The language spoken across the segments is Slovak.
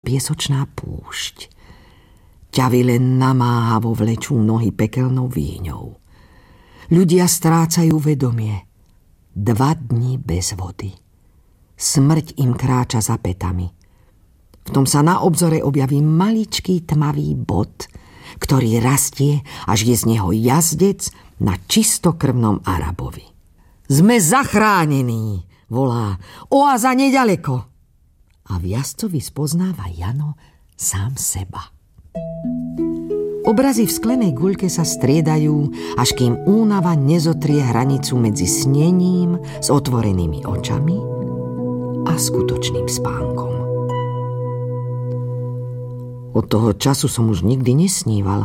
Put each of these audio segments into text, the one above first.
piesočná púšť. Ťavy len namáhavo vlečú nohy pekelnou výňou. Ľudia strácajú vedomie. 2 dni bez vody. Smrť im kráča za pätami. V tom sa na obzore objaví maličký tmavý bod, ktorý rastie, až je z neho jazdec na čistokrvnom Arabovi. Sme zachránení, volá. Oáza neďaleko. A v jazdcovi spoznáva Jano sám seba. Obrazy v sklenej guľke sa striedajú, až kým únava nezotrie hranicu medzi snením s otvorenými očami a skutočným spánkom. Od toho času som už nikdy nesníval.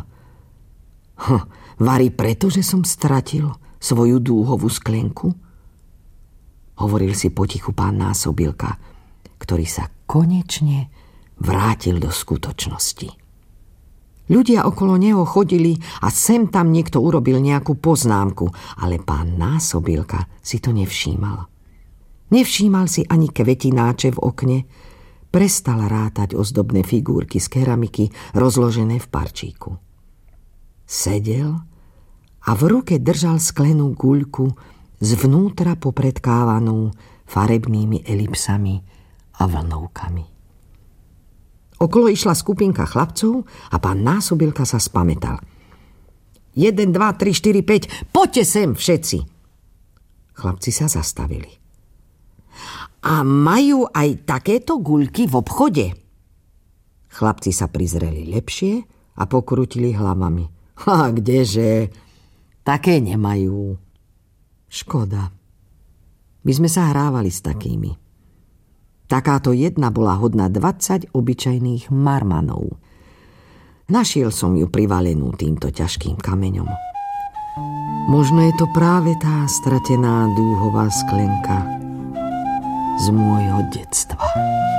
Vari preto, že som stratil svoju dúhovú sklenku? Hovoril si potichu pán Násobilka, ktorý sa konečne vrátil do skutočnosti. Ľudia okolo neho chodili a sem tam niekto urobil nejakú poznámku, ale pán Násobilka si to nevšímal. Nevšímal si ani kvetináče v okne, prestal rátať ozdobné figurky z keramiky rozložené v parčíku. Sedel a v ruke držal sklenú guľku zvnútra popredkávanú farebnými elipsami a vlnovkami. Okolo išla skupinka chlapcov a pán Násobilka sa spamätal. 1, 2, 3, 4, 5, poďte sem všetci. Chlapci sa zastavili. A majú aj takéto guľky v obchode? Chlapci sa prizreli lepšie a pokrútili hlavami. Kdeže? Také nemajú. Škoda. My sme sa hrávali s takými. Takáto jedna bola hodná 20 obyčajných marmanov. Našiel som ju privalenú týmto ťažkým kameňom. Možno je to práve tá stratená dúhová sklenka z môjho detstva.